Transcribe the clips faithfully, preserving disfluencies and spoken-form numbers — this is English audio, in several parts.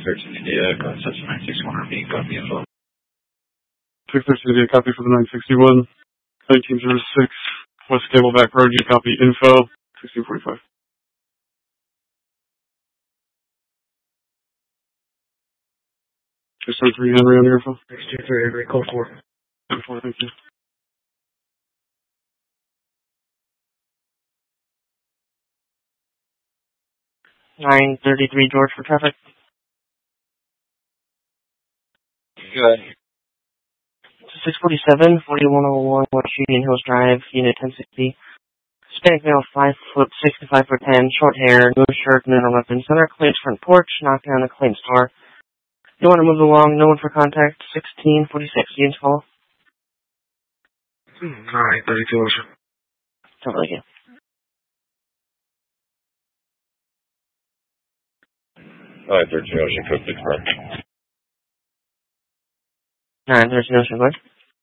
thirteen India, concept nine six one, repeat, copy info. six thirteen India, copy for the nine sixty-one. nineteen oh six, West Camelback Road, you copy info. sixteen forty-five. six two three Henry on your info. six two three Henry, code four. Code four, thank you. nine thirty-three George for traffic. Good. six forty-seven, forty-one oh one West Union Hills Drive, Unit ten sixty. Hispanic male, five foot six to five foot ten, short hair, no shirt, no weapons. Center claims front porch, knock down the claims door. You want to move along, no one for contact. sixteen forty-six, units follow. Alright, thirty-two Ocean. Totally good. Alright, thirteen Ocean, code six one. nine thirteen Ocean, good.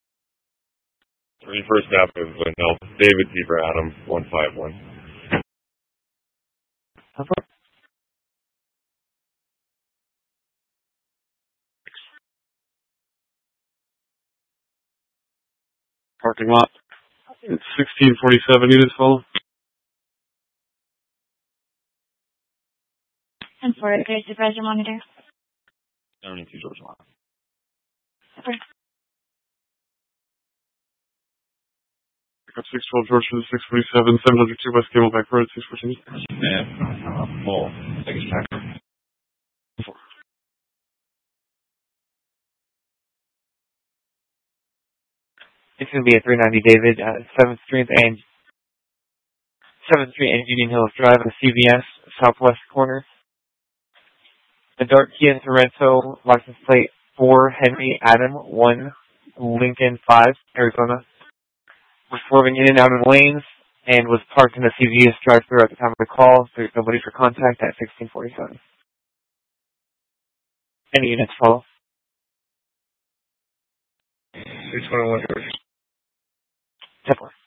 Three first nap of Lindell, David T for Adam, one five one. Parking lot. It's sixteen forty-seven, units follow. And for it, there's supervisor monitor. seventy-two George Line. Okay. Got six twelve George for the six forty-seven, seven oh two West Camelback Road, six fourteen. Man, uh, full. Biggest time. Four. It's going to be a three ninety David, uh, seventh Street and seventh Street and Union Hills Drive at C V S, southwest corner. The dark Kia Sorento, license plate four Henry Adam one Lincoln five, Arizona. Was swerving in and out of lanes and was parked in the C V S drive-thru at the time of the call. There's nobody for contact at sixteen forty-seven. Any units follow? six twenty-one George. ten four.